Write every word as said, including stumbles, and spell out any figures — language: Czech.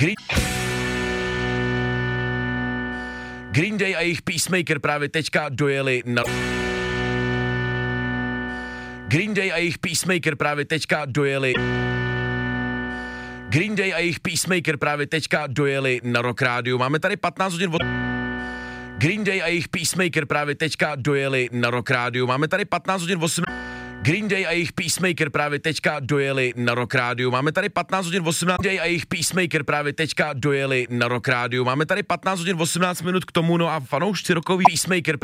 Green... Green Day a jejich Peacemaker právě teďka dojeli na... Green Day a jejich Peacemaker právě teďka dojeli... Green Day a jejich Peacemaker právě teďka dojeli na Rock Rádiu. Máme tady patnáct hodin od... Green Day a jejich Peacemaker právě teďka dojeli na Rock Rádiu. Máme tady patnáct hodin osmnáct... Green Day a jejich Peacemaker právě teďka dojeli na Rock Rádiu. Máme tady patnáct hodin osmnáct... Green Day a jejich Peacemaker právě teďka dojeli na Rock Rádiu. Máme tady patnáct hodin osmnáct minut k tomu, no a fanoušci rockový Peacemaker